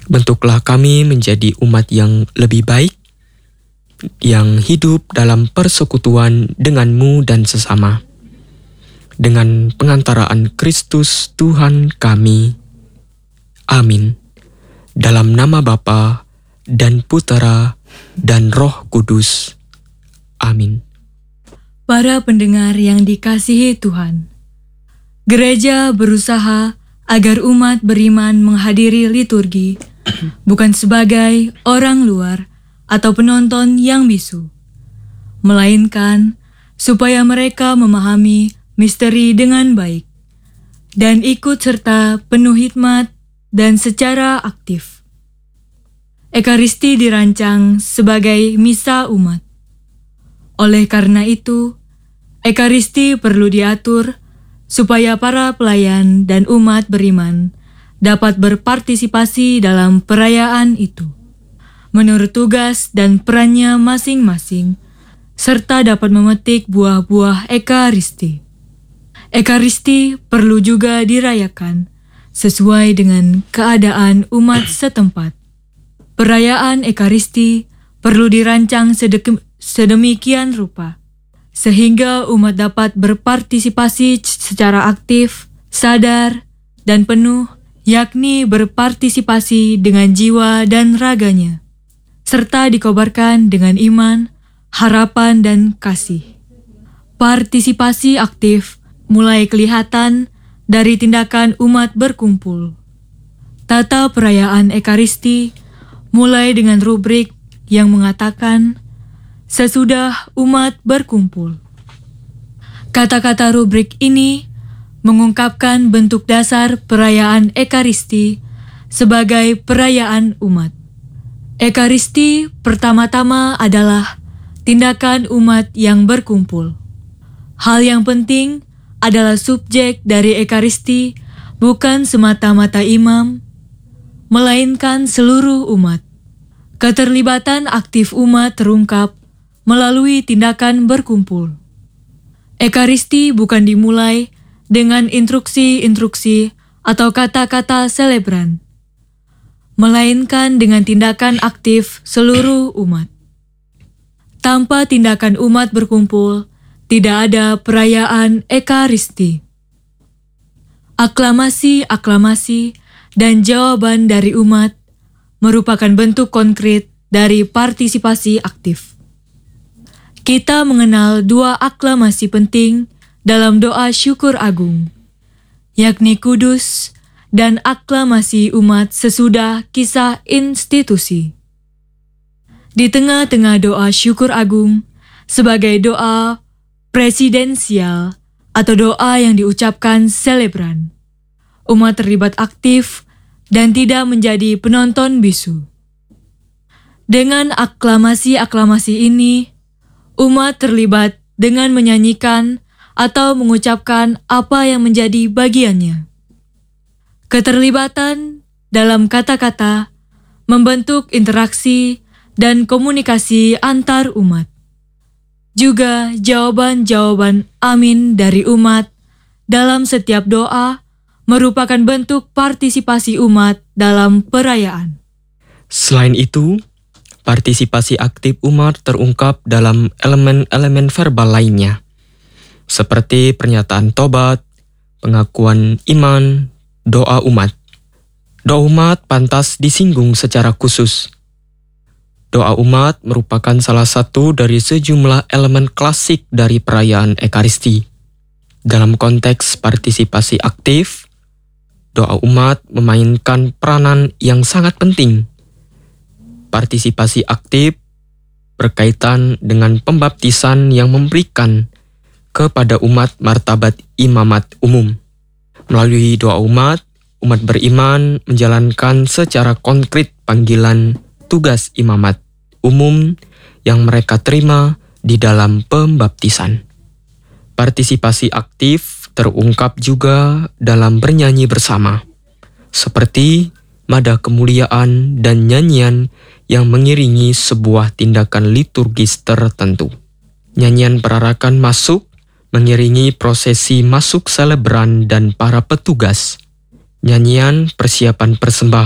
Bentuklah kami menjadi umat yang lebih baik, yang hidup dalam persekutuan denganmu dan sesama. Dengan pengantaraan Kristus Tuhan kami. Amin. Dalam nama Bapa dan Putera dan Roh Kudus. Amin. Para pendengar yang dikasihi Tuhan, gereja berusaha agar umat beriman menghadiri liturgi bukan sebagai orang luar atau penonton yang bisu, melainkan supaya mereka memahami misteri dengan baik dan ikut serta penuh hikmat dan secara aktif. Ekaristi dirancang sebagai misa umat. Oleh karena itu, Ekaristi perlu diatur supaya para pelayan dan umat beriman dapat berpartisipasi dalam perayaan itu, menurut tugas dan perannya masing-masing, serta dapat memetik buah-buah Ekaristi. Ekaristi perlu juga dirayakan sesuai dengan keadaan umat setempat. Perayaan Ekaristi perlu dirancang sedemikian rupa, sehingga umat dapat berpartisipasi secara aktif, sadar, dan penuh, yakni berpartisipasi dengan jiwa dan raganya, serta dikobarkan dengan iman, harapan, dan kasih. Partisipasi aktif mulai kelihatan dari tindakan umat berkumpul. Tata perayaan Ekaristi mulai dengan rubrik yang mengatakan, sesudah umat berkumpul. Kata-kata rubrik ini mengungkapkan bentuk dasar perayaan Ekaristi sebagai perayaan umat. Ekaristi pertama-tama adalah tindakan umat yang berkumpul. Hal yang penting adalah subjek dari Ekaristi bukan semata-mata imam, melainkan seluruh umat. Keterlibatan aktif umat terungkap melalui tindakan berkumpul. Ekaristi bukan dimulai dengan instruksi-instruksi atau kata-kata selebran, melainkan dengan tindakan aktif seluruh umat. Tanpa tindakan umat berkumpul, tidak ada perayaan Ekaristi. Aklamasi-aklamasi dan jawaban dari umat merupakan bentuk konkret dari partisipasi aktif. Kita mengenal dua aklamasi penting dalam doa syukur agung, yakni kudus dan aklamasi umat sesudah kisah institusi. Di tengah-tengah doa syukur agung, sebagai doa presidensial atau doa yang diucapkan selebran, umat terlibat aktif dan tidak menjadi penonton bisu. Dengan aklamasi-aklamasi ini, umat terlibat dengan menyanyikan atau mengucapkan apa yang menjadi bagiannya. Keterlibatan dalam kata-kata membentuk interaksi dan komunikasi antar umat. Juga jawaban-jawaban amin dari umat dalam setiap doa merupakan bentuk partisipasi umat dalam perayaan. Selain itu, partisipasi aktif umat terungkap dalam elemen-elemen verbal lainnya, seperti pernyataan tobat, pengakuan iman, doa umat. Doa umat pantas disinggung secara khusus. Doa umat merupakan salah satu dari sejumlah elemen klasik dari perayaan Ekaristi. Dalam konteks partisipasi aktif, doa umat memainkan peranan yang sangat penting. Partisipasi aktif berkaitan dengan pembaptisan yang memberikan kepada umat martabat imamat umum. Melalui doa umat beriman menjalankan secara konkret panggilan tugas imamat umum yang mereka terima di dalam pembaptisan. Partisipasi aktif terungkap juga dalam bernyanyi bersama, seperti nada kemuliaan dan nyanyian yang mengiringi sebuah tindakan liturgis tertentu. Nyanyian perarakan masuk mengiringi prosesi masuk selebran dan para petugas. Nyanyian persiapan persembahan